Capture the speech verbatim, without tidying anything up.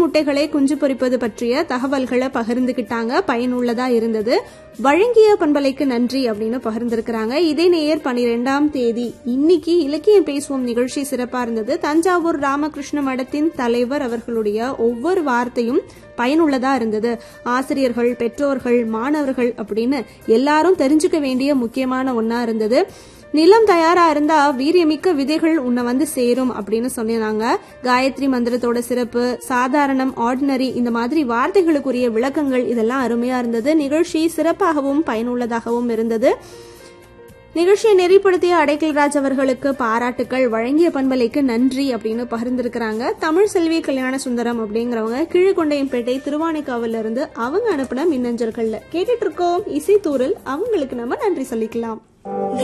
முட்டைகளை குஞ்சு பொரிப்பது பற்றிய தகவல்களை பகிர்ந்துகிட்டாங்க. பயனுள்ளதா இருந்தது. வழங்கிய பண்பலைக்கு நன்றி அப்படின்னு பகிர்ந்திருக்கிறாங்க. இதே நேயர் பனிரெண்டாம் தேதி இன்னைக்கு இலக்கியம் பேசுவோம் நிகழ்ச்சி சிறப்பா இருந்தது. தஞ்சாவூர் ராமகிருஷ்ண மடத்தின் தலைவர் அவர்களுடைய ஒவ்வொரு வார்த்தையும் பயனுள்ளதா இருந்தது. ஆசிரியர்கள், பெற்றோர்கள், மாணவர்கள் அப்படின்னு எல்லாரும் தெரிஞ்சுக்க வேண்டிய முக்கியமான ஒன்னா இருந்தது. நிலம் தயாரா இருந்தா வீரியமிக்க விதைகள் உன்னை வந்து சேரும் அப்படின்னு சொன்னாங்க. காயத்ரி மந்திரத்தோட சிறப்பு, சாதாரணம், ஆர்டினரி இந்த மாதிரி வார்த்தைகளுக்குரிய விளக்கங்கள் இதெல்லாம் அருமையா இருந்தது. நிகழ்ச்சி சிறப்பாகவும் பயனுள்ளதாகவும் இருந்தது. நிகழ்ச்சியை நெறிப்படுத்திய அடைக்கல்ராஜ் அவர்களுக்கு பாராட்டுக்கள். வழங்கிய பண்பலைக்கு நன்றி அப்படின்னு பகிர்ந்திருக்கிறாங்க. தமிழ் செல்வி கல்யாண சுந்தரம் அப்படிங்கிறவங்க கீழ்கொண்டையம்பேட்டை திருவானைக்காவல்ல இருந்து அவங்க அனுப்பின மின்னஞ்சல்கள்ல கேட்டுட்டு இருக்கோம் இசை தூரல். அவங்களுக்கு நம்ம நன்றி சொல்லிக்கலாம்.